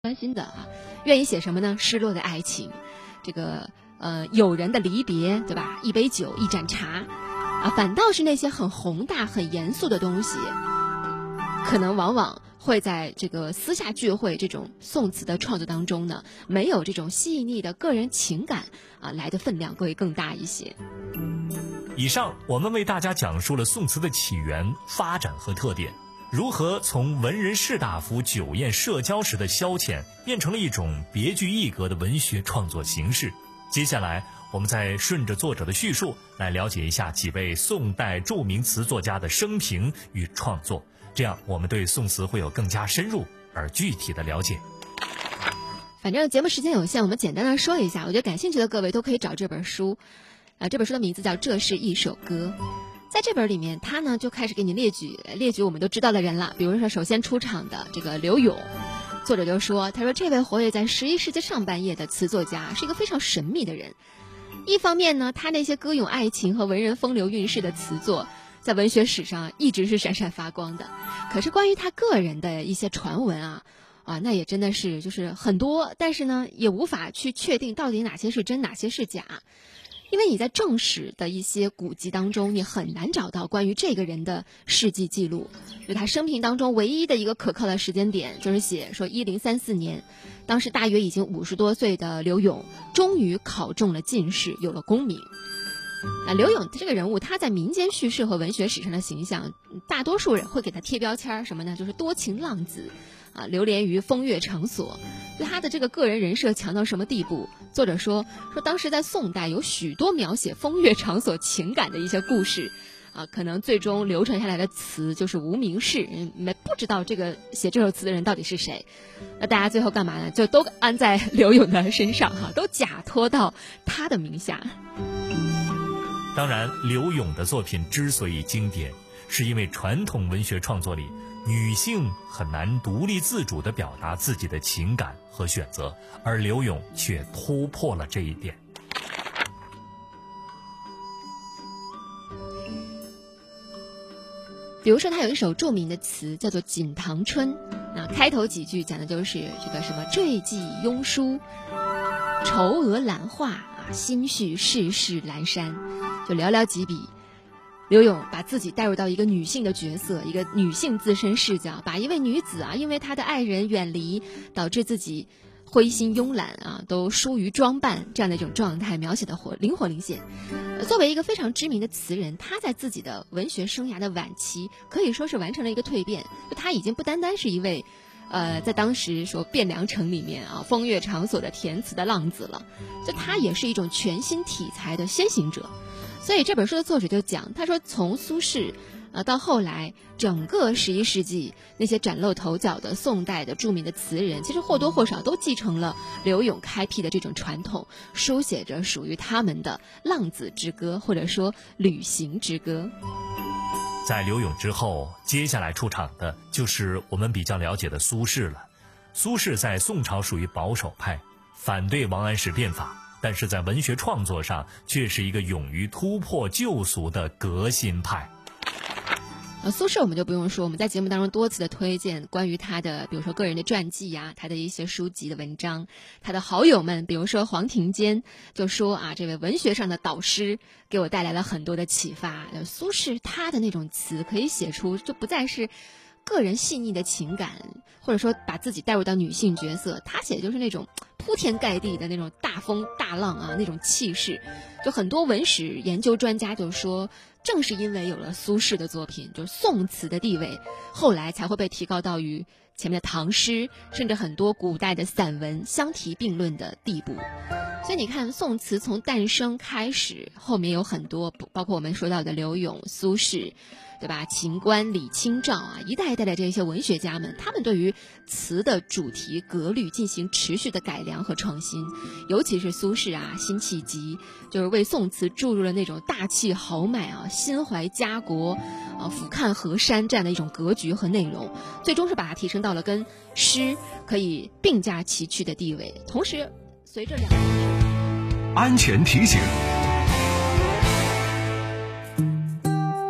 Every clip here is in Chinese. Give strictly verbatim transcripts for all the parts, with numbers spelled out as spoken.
关心的啊，愿意写什么呢？失落的爱情，这个呃友人的离别，对吧？一杯酒，一盏茶，啊，反倒是那些很宏大、很严肃的东西，可能往往会在这个私下聚会这种宋词的创作当中呢，没有这种细腻的个人情感啊来的分量会更大一些。 以上我们为大家讲述了宋词的起源、发展和特点。如何从文人士大夫酒宴社交时的消遣，变成了一种别具一格的文学创作形式？接下来，我们再顺着作者的叙述来了解一下几位宋代著名词作家的生平与创作，这样我们对宋词会有更加深入而具体的了解。 反正节目时间有限，我们简单的说一下，我觉得感兴趣的各位都可以找这本书。啊，这本书的名字叫《这是一首歌》。在这本里面，他呢就开始给你列举列举我们都知道的人了，比如说首先出场的这个柳永，作者就说，他说这位活跃在十一世纪上半叶的词作家是一个非常神秘的人。一方面呢，他那些歌咏爱情和文人风流韵事的词作，在文学史上一直是闪闪发光的。可是关于他个人的一些传闻啊，啊，那也真的是就是很多，但是呢，也无法去确定到底哪些是真，哪些是假。因为你在正史的一些古籍当中，你很难找到关于这个人的事迹记录。就他生平当中唯一的一个可靠的时间点，就是写说一零三四年，当时大约已经五十多岁的柳永，终于考中了进士，有了功名。那柳永这个人物，他在民间叙事和文学史上的形象，大多数人会给他贴标签什么呢？就是多情浪子，啊，流连于风月场所。就他的这个个人人设强到什么地步？作者说说当时在宋代有许多描写风月场所情感的一些故事，啊，可能最终流传下来的词就是无名氏，没不知道这个写这首词的人到底是谁。那大家最后干嘛呢？就都安在柳永的身上哈，都假托到他的名下。 当然，柳永的作品之所以经典，是因为传统文学创作里，女性很难独立自主地表达自己的情感和选择，而柳永却突破了这一点。 比如说他有一首著名的词叫做《锦堂春》，那开头几句讲的就是这个什么坠寄庸书，愁娥兰画啊，心绪世事阑珊，就寥寥几笔。柳永把自己带入到一个女性的角色，一个女性自身视角，把一位女子啊，因为她的爱人远离，导致自己灰心慵懒啊，都疏于装扮这样的一种状态描写的活灵活灵现。作为一个非常知名的词人，他在自己的文学生涯的晚期，可以说是完成了一个蜕变。就他已经不单单是一位，呃，在当时说汴梁城里面啊风月场所的填词的浪子了，就他也是一种全新题材的先行者。所以这本书的作者就讲，他说从苏轼呃，到后来整个十一世纪那些崭露头角的宋代的著名的词人，其实或多或少都继承了柳永开辟的这种传统，书写着属于他们的浪子之歌，或者说旅行之歌。 在柳永之后，接下来出场的就是我们比较了解的苏轼了。苏轼在宋朝属于保守派，反对王安石变法，但是在文学创作上却是一个勇于突破旧俗的革新派。 呃，苏轼我们就不用说，我们在节目当中多次的推荐关于他的，比如说个人的传记啊，他的一些书籍的文章，他的好友们，比如说黄庭坚就说啊，这位文学上的导师给我带来了很多的启发。苏轼他的那种词可以写出，就不再是个人细腻的情感，或者说把自己带入到女性角色，他写的就是那种铺天盖地的那种大风大浪啊，那种气势。就很多文史研究专家就说，正是因为有了苏轼的作品，就是宋词的地位后来才会被提高到与前面的唐诗甚至很多古代的散文相提并论的地步。所以你看，宋词从诞生开始，后面有很多包括我们说到的柳永、苏轼，对吧？秦观、李清照啊，一代一代的这些文学家们，他们对于词的主题格律进行持续的改良和创新。尤其是苏轼啊，辛弃疾，就是为宋词注入了那种大气豪迈啊、心怀家国啊、俯瞰河山这样的一种格局和内容，最终是把它提升到了跟诗可以并驾齐驱的地位。同时，随着两安全提醒。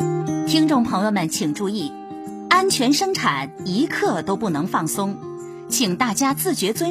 听众朋友们请注意，安全生产一刻都不能放松。 请大家自觉遵